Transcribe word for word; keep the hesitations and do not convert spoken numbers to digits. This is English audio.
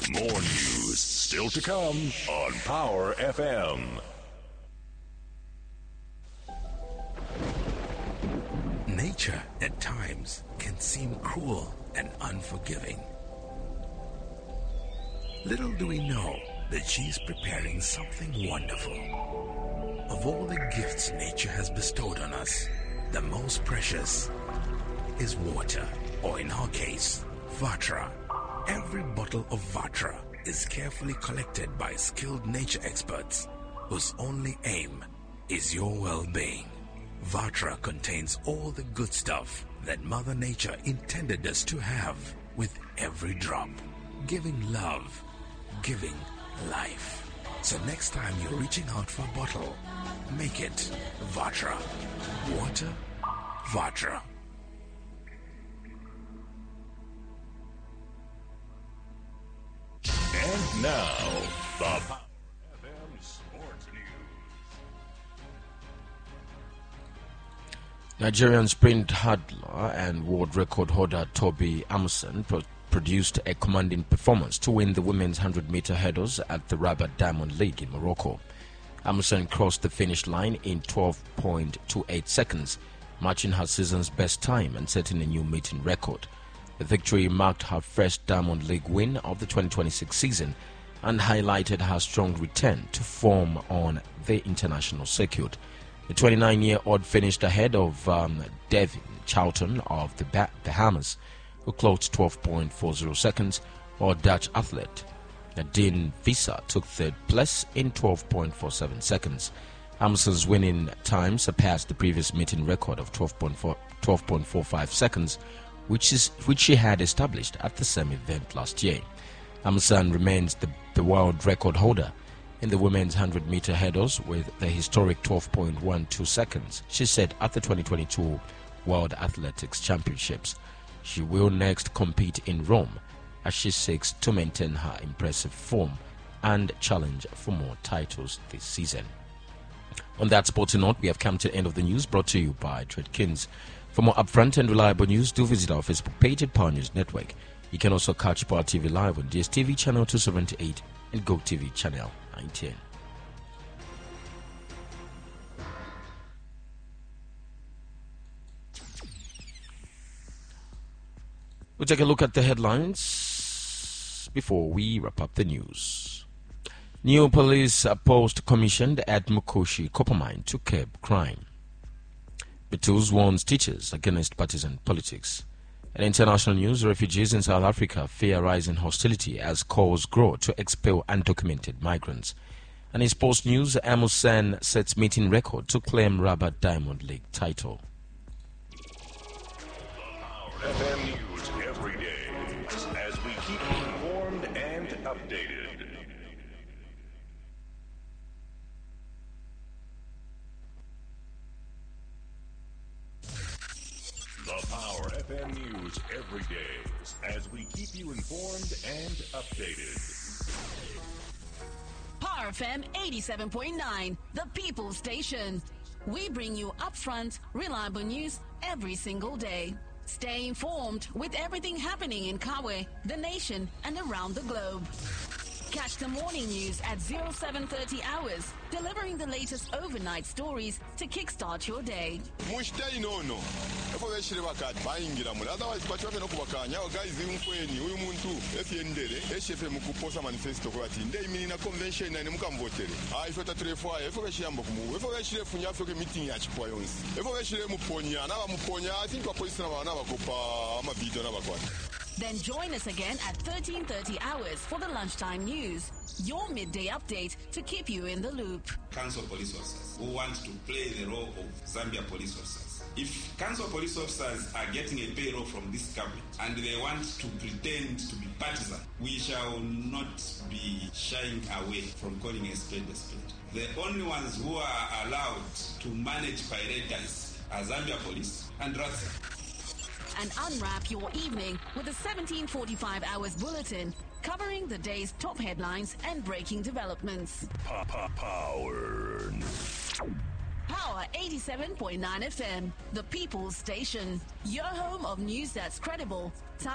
More news still to come on Power F M. Nature at times can seem cruel and unforgiving. Little do we know that she's preparing something wonderful. Of all the gifts nature has bestowed on us, the most precious is water, or in our case, Vatra. Every bottle of Vatra is carefully collected by skilled nature experts whose only aim is your well-being. Vatra contains all the good stuff that Mother Nature intended us to have with every drop, giving love, giving life. So next time you're reaching out for a bottle, make it Vatra. Water, Vatra. And now, the Power F M Sports News. Nigerian sprint hurdler and world record holder Toby Amusan pro- produced a commanding performance to win the women's one hundred meter hurdles at the Rabat Diamond League in Morocco. Amusan crossed the finish line in twelve point two eight seconds, matching her season's best time and setting a new meeting record. The victory marked her first Diamond League win of the twenty twenty-six season and highlighted her strong return to form on the international circuit. The twenty-nine-year-old finished ahead of um, Devin Charlton of the bah- Bahamas, who clocked twelve point four zero seconds, while Dutch athlete Nadine Visser took third place in twelve point four seven seconds. Amusan's winning time surpassed the previous meeting record of twelve point four five seconds, which is which she had established at the same event last year. Amusan remains the, the world record holder in the women's one hundred meter hurdles with the historic twelve point one two seconds, she said at the twenty twenty-two World Athletics Championships. She will next compete in Rome as she seeks to maintain her impressive form and challenge for more titles this season. On that sporting note, we have come to the end of the news, brought to you by Tradekins. For more upfront and reliable news, do visit our Facebook page at Power News Network. You can also catch Power T V live on D S T V channel two seventy-eight and GoTV channel nineteen. We'll take a look at the headlines before we wrap up the news. New police post commissioned at Mukoshi copper mine to curb crime. Beatles warns teachers against partisan politics. In international news, refugees in South Africa fear rising hostility as calls grow to expel undocumented migrants. And in sports news, Amusan sets meeting record to claim Rabat Diamond League title. Power F M News every day as we keep you informed and updated. The Power F M News every day as we keep you informed and updated. Power F M eighty-seven point nine, the People's Station. We bring you upfront, reliable news every single day. Stay informed with everything happening in Kawe, the nation, and around the globe. Catch the morning news at oh seven thirty hours, delivering the latest overnight stories to kickstart your day. Then join us again at thirteen thirty hours for the lunchtime news, your midday update to keep you in the loop. Council police officers who want to play the role of Zambia police officers. If council police officers are getting a payroll from this government and they want to pretend to be partisan, we shall not be shying away from calling a spade a spade. The only ones who are allowed to manage pirates are Zambia police and RATSA. And unwrap your evening with a seventeen forty-five hours bulletin covering the day's top headlines and breaking developments. Power. Power eighty-seven point nine F M, the People's Station. Your home of news that's credible,